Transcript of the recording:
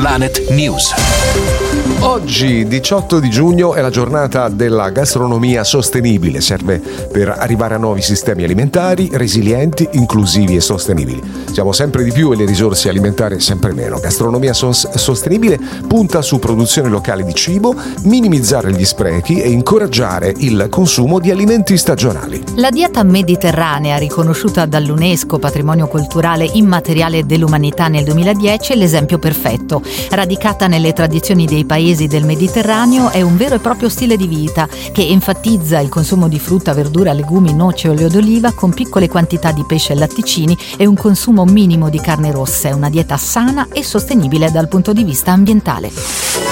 Planet News. Oggi, 18 di giugno, è la giornata della gastronomia sostenibile. Serve per arrivare a nuovi sistemi alimentari resilienti, inclusivi e sostenibili. Siamo sempre di più e le risorse alimentari sempre meno. Gastronomia sostenibile punta su produzione locale di cibo, minimizzare gli sprechi e incoraggiare il consumo di alimenti stagionali. La dieta mediterranea, riconosciuta dall'UNESCO Patrimonio Culturale Immateriale dell'Umanità nel 2010, è l'esempio perfetto. Radicata nelle tradizioni dei paesi del Mediterraneo, è un vero e proprio stile di vita che enfatizza il consumo di frutta, verdura, legumi, noci e olio d'oliva con piccole quantità di pesce e latticini e un consumo minimo di carne rossa. È una dieta sana e sostenibile dal punto di vista ambientale.